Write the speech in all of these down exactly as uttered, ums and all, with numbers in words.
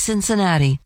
Cincinnati.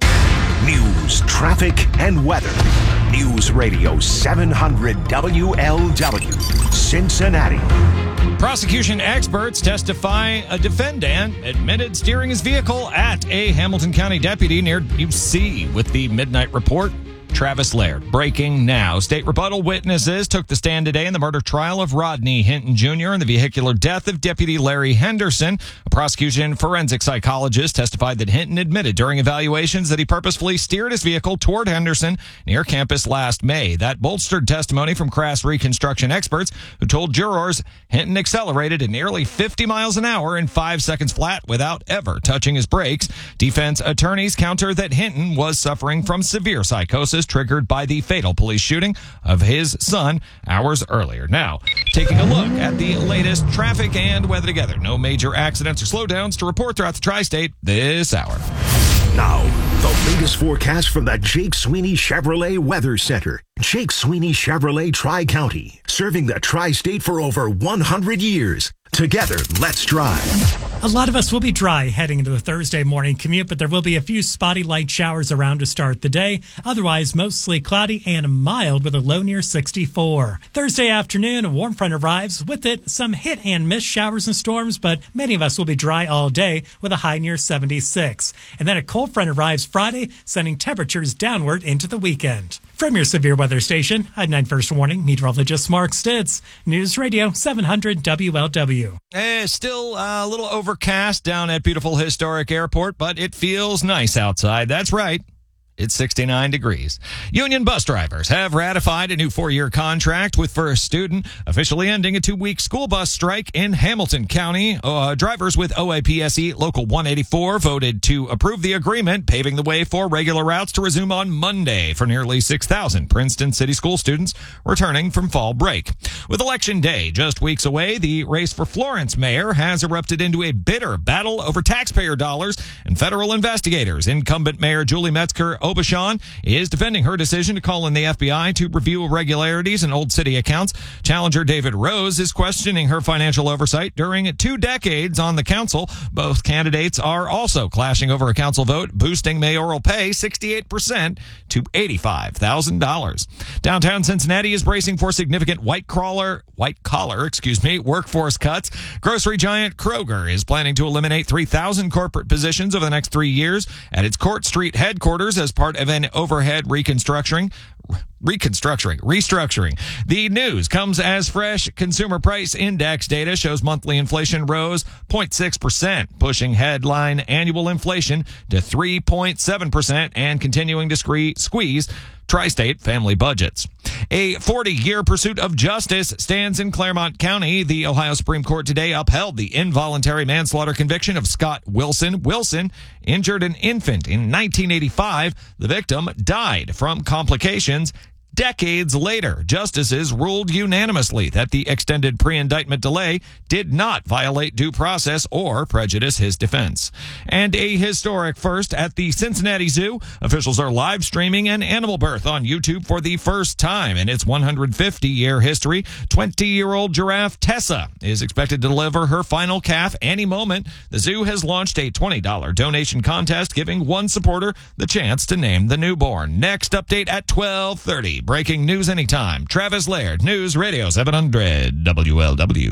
News, traffic, and weather. News Radio seven hundred W L W, Cincinnati. Prosecution experts testify a defendant admitted steering his vehicle at a Hamilton County deputy near U C with the Midnight Report. Travis Laird, breaking now. State rebuttal witnesses took the stand today in the murder trial of Rodney Hinton Junior and the vehicular death of Deputy Larry Henderson. A prosecution forensic psychologist testified that Hinton admitted during evaluations that he purposefully steered his vehicle toward Henderson near campus last May. That bolstered testimony from crash reconstruction experts who told jurors Hinton accelerated at nearly fifty miles an hour in five seconds flat without ever touching his brakes. Defense attorneys counter that Hinton was suffering from severe psychosis triggered by the fatal police shooting of his son hours earlier. Now, taking a look at the latest traffic and weather together. No major accidents or slowdowns to report throughout the tri-state this hour. Now, the latest forecast from the Jake Sweeney Chevrolet Weather Center. Jake Sweeney Chevrolet Tri-County, serving the tri-state for over one hundred years. Together, let's drive. A lot of us will be dry heading into the Thursday morning commute, but there will be a few spotty light showers around to start the day. Otherwise, mostly cloudy and mild with a low near sixty-four. Thursday afternoon, a warm front arrives. With it, some hit and miss showers and storms, but many of us will be dry all day with a high near seventy-six. And then a cold front arrives Friday, sending temperatures downward into the weekend. From your severe weather station, I'm nine First Warning meteorologist Mark Stitz. News Radio seven hundred W L W. Eh, still a little overcast down at beautiful historic airport, but it feels nice outside. That's right. It's sixty-nine degrees. Union bus drivers have ratified a new four-year contract with First Student, officially ending a two-week school bus strike in Hamilton County. Uh, drivers with O A P S E Local one eighty-four voted to approve the agreement, paving the way for regular routes to resume on Monday for nearly six thousand Princeton City School students returning from fall break. With Election Day just weeks away, the race for Florence mayor has erupted into a bitter battle over taxpayer dollars and federal investigators. Incumbent Mayor Julie Metzger Obashan is defending her decision to call in the F B I to review irregularities in Old City accounts. Challenger David Rose is questioning her financial oversight during two decades on the council. Both candidates are also clashing over a council vote, boosting mayoral pay sixty-eight percent to eighty-five thousand dollars. Downtown Cincinnati is bracing for significant white collar, white collar, excuse me, workforce cuts. Grocery giant Kroger is planning to eliminate three thousand corporate positions over the next three years at its Court Street headquarters as part of an overhead reconstructing. Reconstructing, restructuring. The news comes as fresh consumer price index data shows monthly inflation rose zero point six percent, pushing headline annual inflation to three point seven percent and continuing to squeeze tri-state family budgets. A forty-year pursuit of justice stands in Claremont County. The Ohio Supreme Court today upheld the involuntary manslaughter conviction of Scott Wilson. Wilson injured an infant in nineteen eighty-five. The victim died from complications. Decades later, justices ruled unanimously that the extended pre-indictment delay did not violate due process or prejudice his defense. And a historic first at the Cincinnati Zoo. Officials are live streaming an animal birth on YouTube for the first time in its one hundred fifty year history. twenty-year-old giraffe Tessa is expected to deliver her final calf any moment. The zoo has launched a twenty dollars donation contest, giving one supporter the chance to name the newborn. Next update at twelve thirty. Breaking news anytime. Travis Laird, News Radio seven hundred W L W.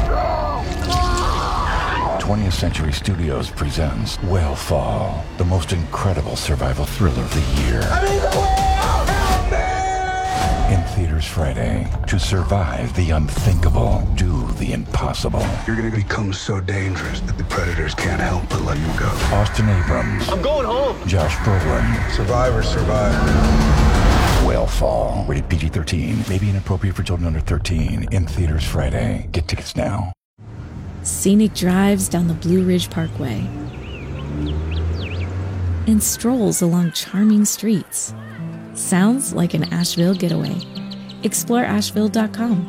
twentieth Century Studios presents Whale the most incredible survival thriller of the year. I mean, the whale! Help me! In theaters Friday. To survive the unthinkable, do the impossible. You're gonna become so dangerous that the predators can't help but let you go. Austin Abrams. I'm going home. Josh Brolin. Survivor, survivor. Whale. Rated P G thirteen. May be inappropriate for children under thirteen. In theaters Friday. Get tickets now. Scenic drives down the Blue Ridge Parkway and strolls along charming streets. Sounds like an Asheville getaway. Explore Asheville dot com.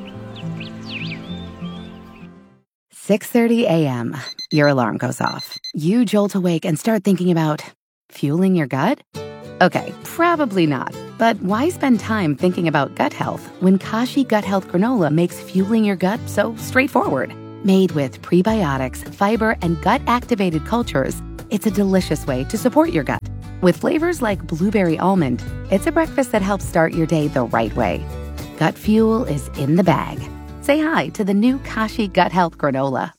six thirty a.m. Your alarm goes off. You jolt awake and start thinking about fueling your gut? Okay, probably not. But why spend time thinking about gut health when Kashi Gut Health Granola makes fueling your gut so straightforward? Made with prebiotics, fiber, and gut-activated cultures, It's a delicious way to support your gut. With flavors like blueberry almond, it's a breakfast that helps start your day the right way. Gut Fuel is in the bag. Say hi to the new Kashi Gut Health Granola.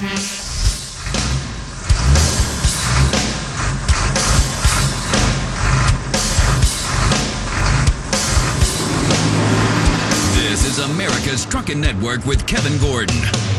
This is America's Truckin' Network with Kevin Gordon.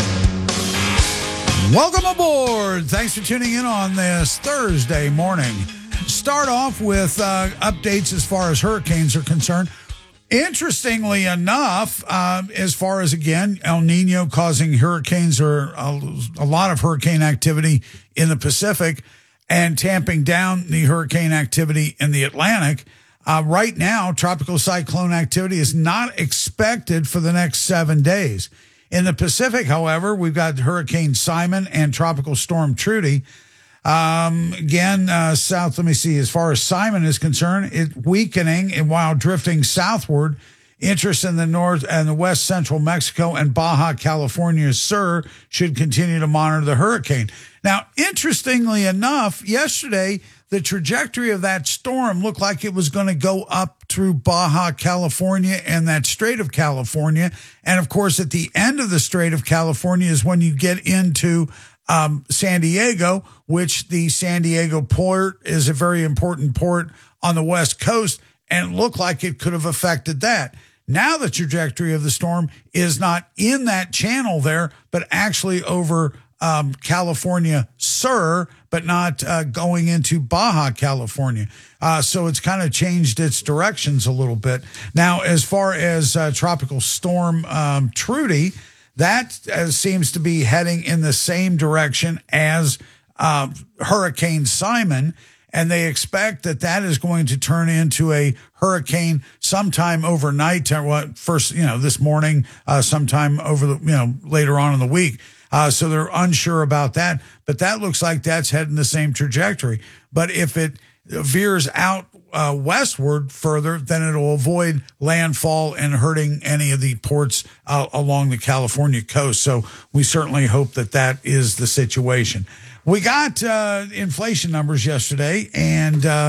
Welcome aboard. Thanks for tuning in on this Thursday morning. Start off with uh, updates as far as hurricanes are concerned. Interestingly enough, uh, as far as, again, El Nino causing hurricanes or a, a lot of hurricane activity in the Pacific and tamping down the hurricane activity in the Atlantic, uh, right now, tropical cyclone activity is not expected for the next seven days. In the Pacific, however, we've got Hurricane Simon and Tropical Storm Trudy. Um, again, uh, south, let me see, as far as Simon is concerned, it weakening and while drifting southward. Interest in the north and the west central Mexico and Baja California Sur should continue to monitor the hurricane. Now, interestingly enough, yesterday, the trajectory of that storm looked like it was going to go up through Baja California and that Strait of California. And of course, at the end of the Strait of California is when you get into um, San Diego, which the San Diego port is a very important port on the West Coast, and it looked like it could have affected that. Now the trajectory of the storm is not in that channel there, but actually over um, California Sur, but not uh, going into Baja California. Uh, so it's kind of changed its directions a little bit. Now, as far as uh, Tropical Storm um, Trudy, that uh, seems to be heading in the same direction as uh, Hurricane Simon. And they expect that that is going to turn into a hurricane sometime overnight, or what, first, you know, this morning, uh, sometime over the, you know, later on in the week. Uh, so they're unsure about that, but that looks like that's heading the same trajectory. But if it veers out uh, westward further, then it'll avoid landfall and hurting any of the ports uh, along the California coast. So we certainly hope that that is the situation. We got uh, inflation numbers yesterday, and uh,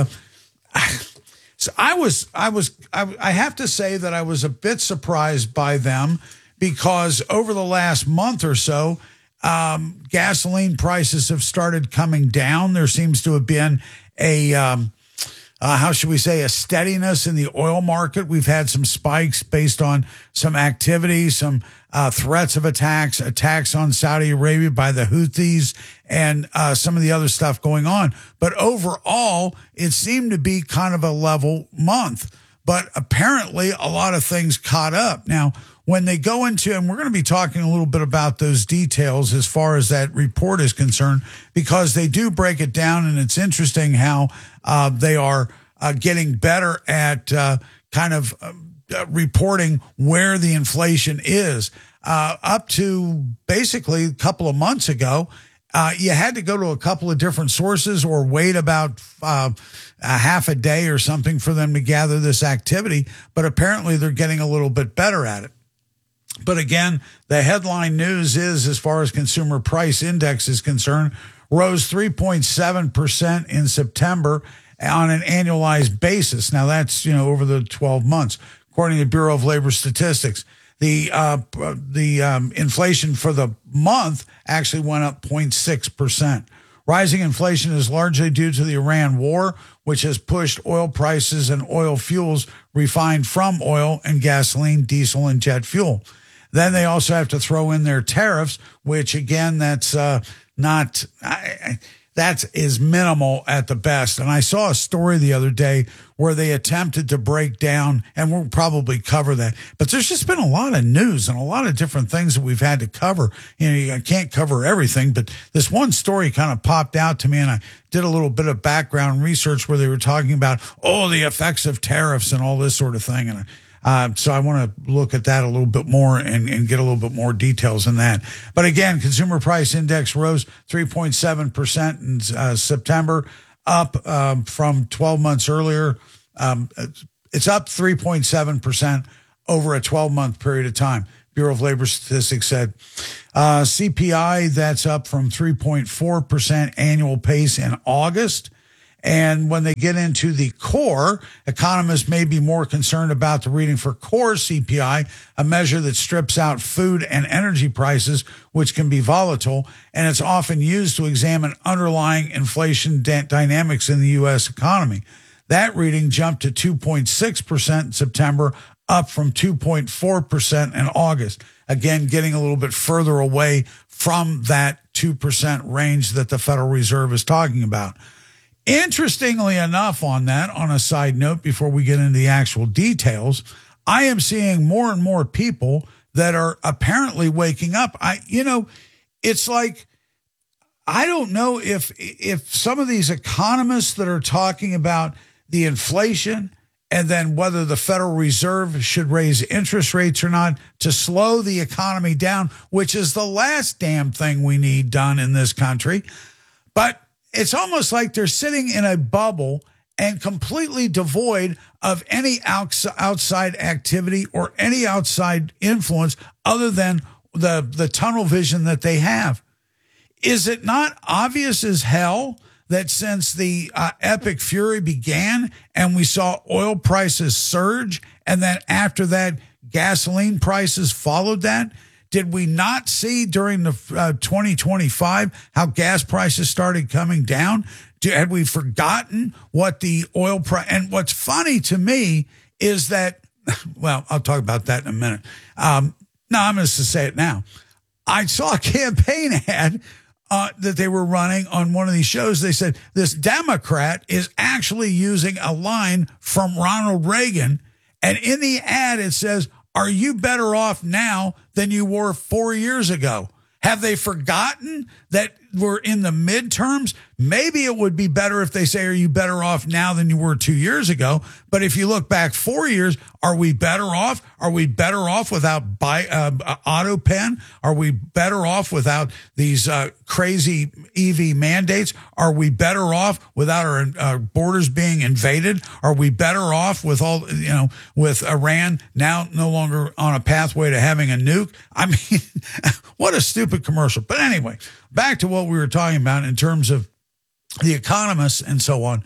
so I was, I was, I, I have to say that I was a bit surprised by them because over the last month or so, um, gasoline prices have started coming down. There seems to have been a, um, uh, how should we say, a steadiness in the oil market. We've had some spikes based on some activity, some uh, threats of attacks, attacks on Saudi Arabia by the Houthis, and uh, some of the other stuff going on. But overall, it seemed to be kind of a level month. But apparently, a lot of things caught up. Now, when they go into, and we're going to be talking a little bit about those details as far as that report is concerned, because they do break it down, and it's interesting how uh, they are uh, getting better at uh, kind of uh, reporting where the inflation is. Uh, up to basically a couple of months ago, uh, you had to go to a couple of different sources or wait about uh, a half a day or something for them to gather this activity, but apparently they're getting a little bit better at it. But again, the headline news is, as far as consumer price index is concerned, rose three point seven percent in September on an annualized basis. Now that's, you know, over the twelve months, according to the Bureau of Labor Statistics. The uh, the um, inflation for the month actually went up zero point six percent. Rising inflation is largely due to the Iran war, which has pushed oil prices and oil fuels refined from oil and gasoline, diesel, and jet fuel. Then they also have to throw in their tariffs, which again, that's uh, not, I, that is minimal at the best. And I saw a story the other day where they attempted to break down, and we'll probably cover that. But there's just been a lot of news and a lot of different things that we've had to cover. You know, I can't cover everything, but this one story kind of popped out to me, and I did a little bit of background research where they were talking about, oh, the effects of tariffs and all this sort of thing. And Uh, so I want to look at that a little bit more and, and get a little bit more details in that. But again, consumer price index rose three point seven percent in uh, September, up um, from twelve months earlier. Um, it's up three point seven percent over a twelve-month period of time. Bureau of Labor Statistics said. Uh, C P I, that's up from three point four percent annual pace in August. And when they get into the core, economists may be more concerned about the reading for core C P I, a measure that strips out food and energy prices, which can be volatile, and it's often used to examine underlying inflation d- dynamics in the U S economy. That reading jumped to two point six percent in September, up from two point four percent in August. Again, getting a little bit further away from that two percent range that the Federal Reserve is talking about. Interestingly enough, on that, on a side note, before we get into the actual details, I am seeing more and more people that are apparently waking up. I, you know, it's like, I don't know if if some of these economists that are talking about the inflation and then whether the Federal Reserve should raise interest rates or not to slow the economy down, which is the last damn thing we need done in this country. But it's almost like they're sitting in a bubble and completely devoid of any outs- outside activity or any outside influence other than the, the tunnel vision that they have. Is it not obvious as hell that since the uh, epic fury began and we saw oil prices surge and then after that gasoline prices followed that, did we not see during the uh, twenty twenty-five how gas prices started coming down? Do, had we forgotten what the oil price? And what's funny to me is that, well, I'll talk about that in a minute. Um, no, I'm just to say it now. I saw a campaign ad uh, that they were running on one of these shows. They said this Democrat is actually using a line from Ronald Reagan. And in the ad, it says, "Are you better off now than you were four years ago?" Have they forgotten that we're in the midterms? Maybe it would be better if they say, "Are you better off now than you were two years ago?" But if you look back four years, are we better off? Are we better off without buy, uh, auto pen? Are we better off without these uh, crazy E V mandates? Are we better off without our uh, borders being invaded? Are we better off with all, you know, with Iran now no longer on a pathway to having a nuke? I mean, what a stupid commercial. But anyway, back to what we were talking about in terms of the economists and so on.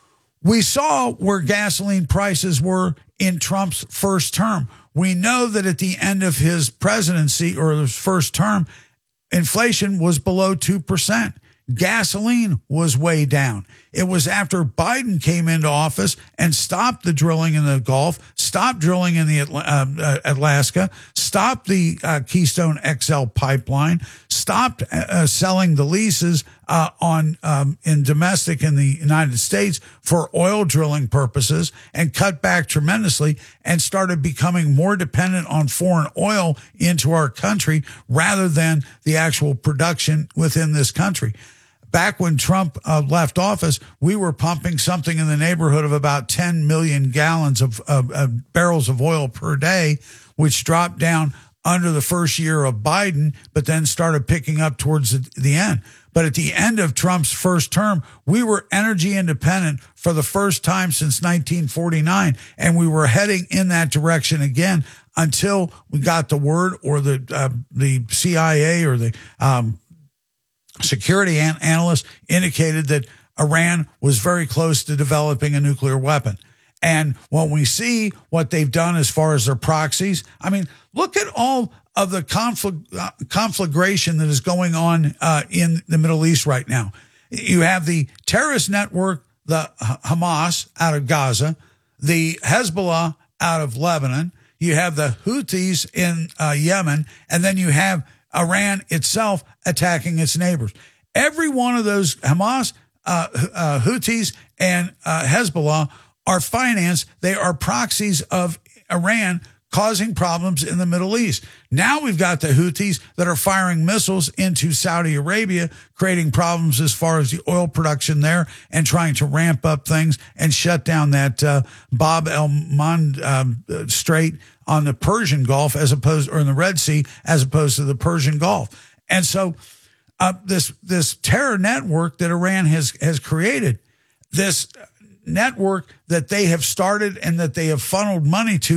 We saw where gasoline prices were in Trump's first term. We know that at the end of his presidency or his first term, inflation was below two percent. Gasoline was way down. It was after Biden came into office and stopped the drilling in the Gulf, stopped drilling in the uh, uh, Alaska, stopped the uh, Keystone X L pipeline, stopped uh, selling the leases uh, on um, in domestic in the United States for oil drilling purposes, and cut back tremendously and started becoming more dependent on foreign oil into our country rather than the actual production within this country. Back when Trump uh, left office, we were pumping something in the neighborhood of about ten million gallons of, of, of barrels of oil per day, which dropped down under the first year of Biden, but then started picking up towards the, the end. But at the end of Trump's first term, we were energy independent for the first time since nineteen forty-nine, and we were heading in that direction again until we got the word, or the uh, the C I A or the um, security an- analysts indicated that Iran was very close to developing a nuclear weapon. And when we see what they've done as far as their proxies, I mean, look at all of the conflict, uh, conflagration that is going on uh, in the Middle East right now. You have the terrorist network, the Hamas out of Gaza, the Hezbollah out of Lebanon, you have the Houthis in uh, Yemen, and then you have Iran itself attacking its neighbors. Every one of those, Hamas, uh, uh, Houthis, and uh, Hezbollah, are financed. They are proxies of Iran causing problems in the Middle East. Now we've got the Houthis that are firing missiles into Saudi Arabia, creating problems as far as the oil production there and trying to ramp up things and shut down that uh, Bab el-Mandeb um, Strait on the Persian Gulf, as opposed, or in the Red Sea, as opposed to the Persian Gulf. And so uh, this this terror network that Iran has has created, this network that they have started and that they have funneled money to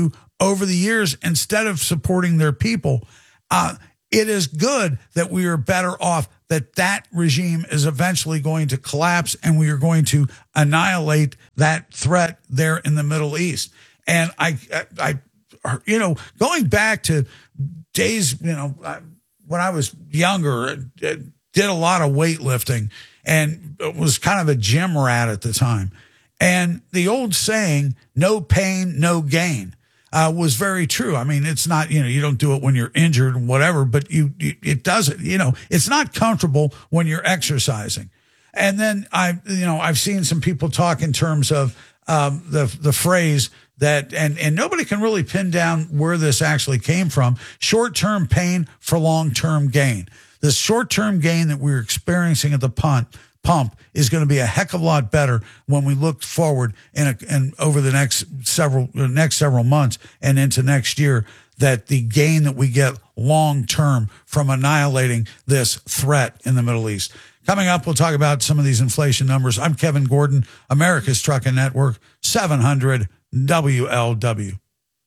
over the years, instead of supporting their people, uh, it is good that we are better off, that that regime is eventually going to collapse and we are going to annihilate that threat there in the Middle East. And I, I, I you know, going back to days, you know, when I was younger, did a lot of weightlifting and was kind of a gym rat at the time. And the old saying, no pain, no gain. Uh, was very true. I mean, it's not, you know, you don't do it when you're injured and whatever, but you, you, it doesn't, you know, it's not comfortable when you're exercising. And then I, you know, I've seen some people talk in terms of, um, the, the phrase that, and, and nobody can really pin down where this actually came from. Short-term pain for long-term gain. The short-term gain that we're experiencing at the punt, pump is going to be a heck of a lot better when we look forward in a, and over the next several next several months and into next year, that the gain that we get long term from annihilating this threat in the Middle East. Coming up, we'll talk about some of these inflation numbers. I'm Kevin Gordon, America's Trucking Network, seven hundred W L W.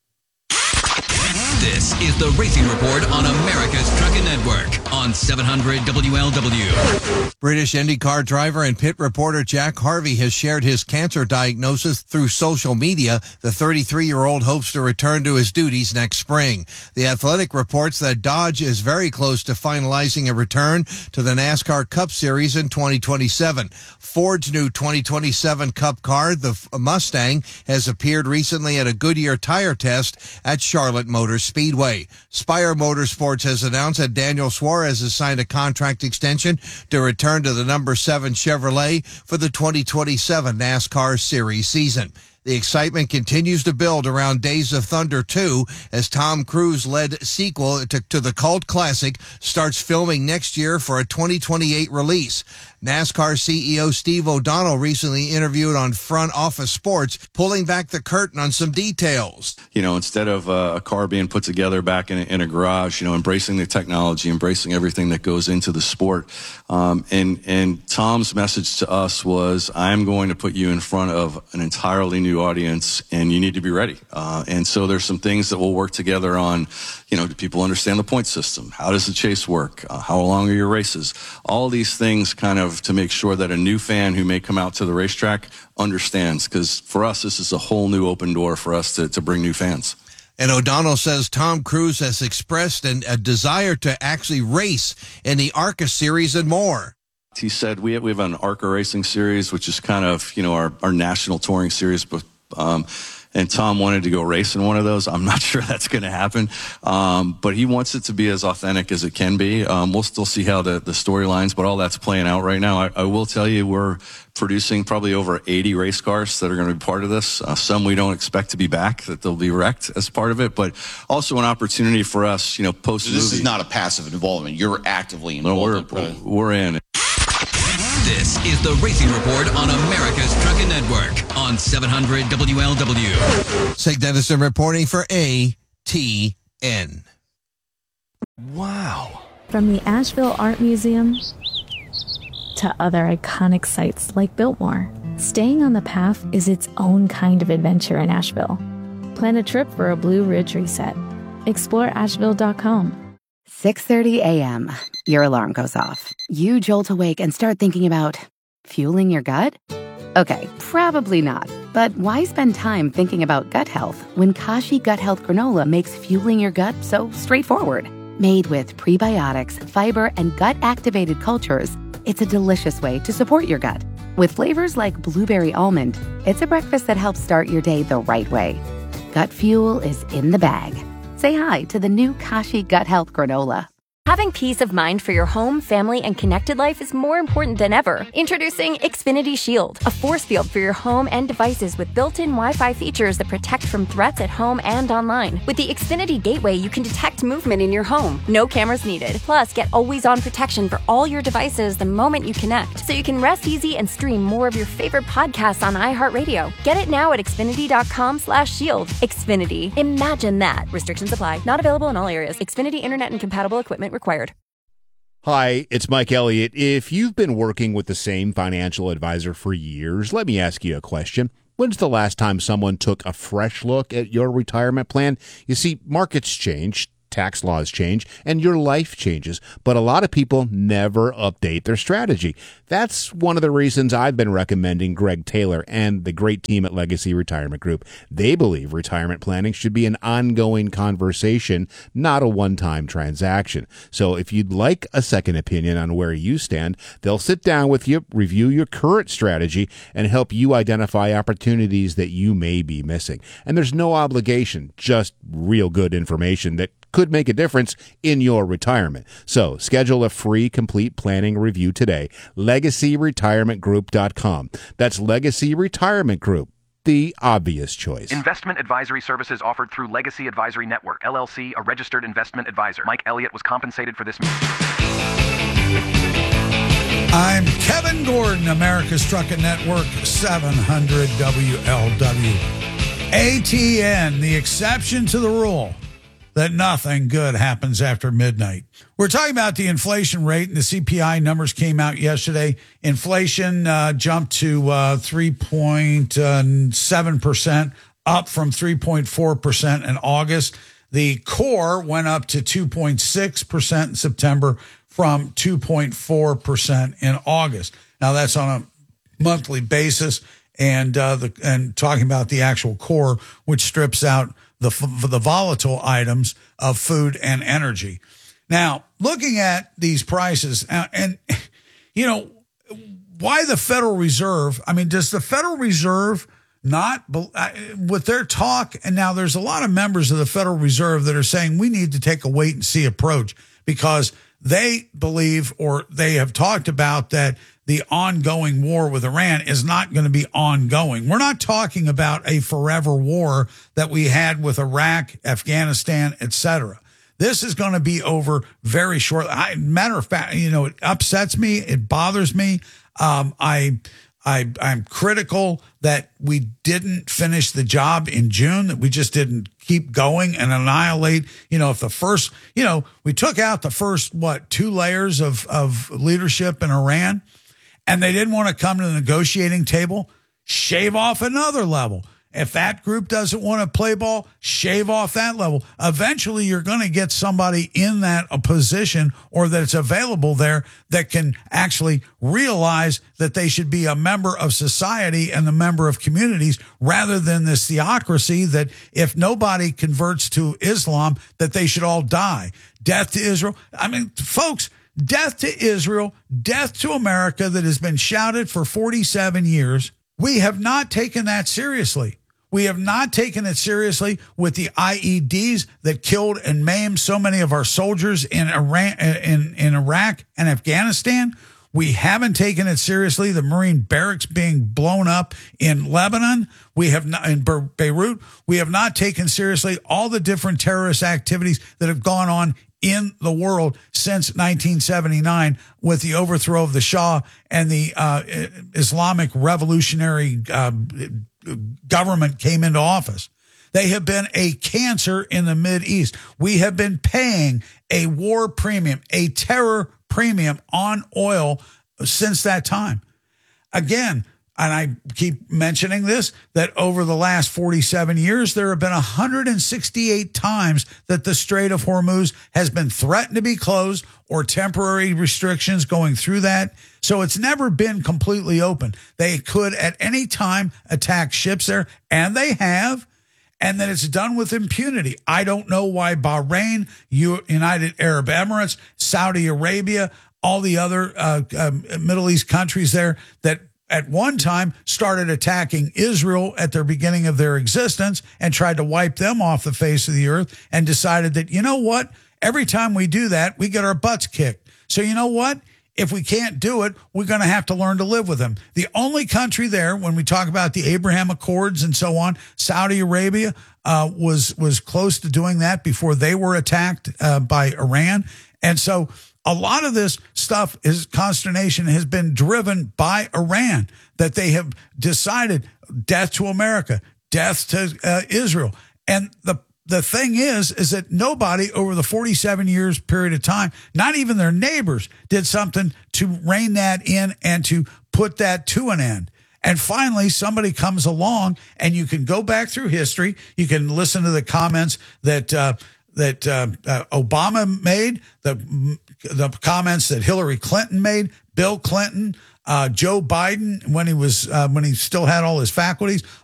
This is the Racing Report on America's Trucking Network on seven hundred W L W. British IndyCar driver and pit reporter Jack Harvey has shared his cancer diagnosis through social media. The thirty-three-year-old hopes to return to his duties next spring. The Athletic reports that Dodge is very close to finalizing a return to the NASCAR Cup Series in twenty twenty-seven. Ford's new twenty twenty-seven Cup car, the Mustang, has appeared recently at a Goodyear tire test at Charlotte Motor Speedway. Spire Motorsports has announced that Daniel Suarez has signed a contract extension to return to the number seven Chevrolet for the twenty twenty-seven NASCAR Series season. The excitement continues to build around Days of Thunder two as Tom Cruise-led sequel to, to the cult classic starts filming next year for a twenty twenty-eight release. NASCAR C E O Steve O'Donnell recently interviewed on Front Office Sports, pulling back the curtain on some details. You know, instead of uh, a car being put together back in a, in a garage, you know, embracing the technology, embracing everything that goes into the sport. Um, and, and Tom's message to us was, I'm going to put you in front of an entirely new audience and you need to be ready. Uh, and so there's some things that we'll work together on. You know, do people understand the point system? How does the chase work? Uh, how long are your races? All these things kind of to make sure that a new fan who may come out to the racetrack understands, because for us, this is a whole new open door for us to, to bring new fans. And O'Donnell says Tom Cruise has expressed an, a desire to actually race in the ARCA series and more. He said we have, we have an ARCA racing series, which is kind of, you know, our, our national touring series, but um, and Tom wanted to go race in one of those. I'm not sure that's going to happen, um, but he wants it to be as authentic as it can be. Um, we'll still see how the, the storylines, but all that's playing out right now. I, I will tell you, we're producing probably over eighty race cars that are going to be part of this. Uh, some we don't expect to be back, that they'll be wrecked as part of it, but also an opportunity for us, you know, post-movie. This is not a passive involvement. You're actively involved. No, we're, we're in. This is the Racing Report on America's Trucking Network on seven hundred W L W. Sig Dennison reporting for A T N. Wow. From the Asheville Art Museum to other iconic sites like Biltmore, staying on the path is its own kind of adventure in Asheville. Plan a trip for a Blue Ridge reset. explore asheville dot com. six thirty a.m. Your alarm goes off. You jolt awake and start thinking about fueling your gut? Okay, probably not. But why spend time thinking about gut health when Kashi Gut Health Granola makes fueling your gut so straightforward? Made with prebiotics, fiber, and gut-activated cultures, it's a delicious way to support your gut. With flavors like blueberry almond, it's a breakfast that helps start your day the right way. Gut fuel is in the bag. Say hi to the new Kashi Gut Health Granola. Having peace of mind for your home, family, and connected life is more important than ever. Introducing Xfinity Shield, a force field for your home and devices with built-in Wi-Fi features that protect from threats at home and online. With the Xfinity Gateway, you can detect movement in your home. No cameras needed. Plus, get always-on protection for all your devices the moment you connect, so you can rest easy and stream more of your favorite podcasts on iHeartRadio. Get it now at xfinity.com slash shield. Xfinity. Imagine that. Restrictions apply. Not available in all areas. Xfinity Internet and compatible equipment required. Hi, it's Mike Elliott. If you've been working with the same financial advisor for years, let me ask you a question. When's the last time someone took a fresh look at your retirement plan? You see, markets change, tax laws change, and your life changes, but a lot of people never update their strategy. That's one of the reasons I've been recommending Greg Taylor and the great team at Legacy Retirement Group. They believe retirement planning should be an ongoing conversation, not a one-time transaction. So if you'd like a second opinion on where you stand, they'll sit down with you, review your current strategy, and help you identify opportunities that you may be missing. And there's no obligation, just real good information that could make a difference in your retirement. So schedule a free complete planning review today. legacy retirement group dot com. That's Legacy Retirement Group, the obvious choice. Investment advisory services offered through Legacy Advisory Network, L L C, a registered investment advisor. Mike Elliott was compensated for this. I'm Kevin Gordon, America's Trucking Network, seven hundred W L W. A T N, the exception to the rule that nothing good happens after midnight. We're talking about the inflation rate, and the C P I numbers came out yesterday. Inflation uh, jumped to uh, three point seven percent, up from three point four percent in August. The core went up to two point six percent in September from two point four percent in August. Now, that's on a monthly basis, and uh, the and talking about the actual core, which strips out the the volatile items of food and energy. Now, looking at these prices, and, and you know, why the Federal Reserve? I mean, does the Federal Reserve not, with their talk, and now there's a lot of members of the Federal Reserve that are saying we need to take a wait and see approach, because they believe, or they have talked about, that the ongoing war with Iran is not going to be ongoing. We're not talking about a forever war that we had with Iraq, Afghanistan, et cetera. This is going to be over very shortly. I, matter of fact, you know, it upsets me. It bothers me. Um, I, I, I'm critical that we didn't finish the job in June, that we just didn't keep going and annihilate. You know, if the first, you know, we took out the first, what, two layers of, of leadership in Iran, and they didn't want to come to the negotiating table, shave off another level. If that group doesn't want to play ball, shave off that level. Eventually, you're going to get somebody in that a position, or that's available there, that can actually realize that they should be a member of society and a member of communities, rather than this theocracy that if nobody converts to Islam, that they should all die. Death to Israel. I mean, folks, death to Israel, death to America, that has been shouted for forty-seven years. We have not taken that seriously. We have not taken it seriously with the I E Ds that killed and maimed so many of our soldiers in Iran, in, in Iraq and Afghanistan. We haven't taken it seriously. The Marine barracks being blown up in Lebanon. We have not, in Beirut. We have not taken seriously all the different terrorist activities that have gone on in the world since nineteen seventy-nine, with the overthrow of the Shah and the uh, Islamic revolutionary uh, government came into office. They have been a cancer in the Mideast. We have been paying a war premium, a terror premium on oil since that time. Again, and I keep mentioning this, that over the last forty-seven years, there have been one hundred sixty-eight times that the Strait of Hormuz has been threatened to be closed, or temporary restrictions going through that. So it's never been completely open. They could at any time attack ships there, and they have, and then it's done with impunity. I don't know why Bahrain, United Arab Emirates, Saudi Arabia, all the other uh, uh, Middle East countries there that at one time started attacking Israel at their beginning of their existence and tried to wipe them off the face of the earth, and decided that, you know what, every time we do that, we get our butts kicked. So you know what? If we can't do it, we're going to have to learn to live with them. The only country there, when we talk about the Abraham Accords and so on, Saudi Arabia uh, was was close to doing that before they were attacked uh, by Iran. And so a lot of this stuff, is consternation, has been driven by Iran, that they have decided death to America, death to uh, Israel. And the The thing is, is that nobody over the forty-seven years period of time, not even their neighbors, did something to rein that in and to put that to an end. And finally, somebody comes along, and you can go back through history. You can listen to the comments that uh, that uh, uh, Obama made, the the comments that Hillary Clinton made, Bill Clinton, uh, Joe Biden when he was uh, when he still had all his faculties.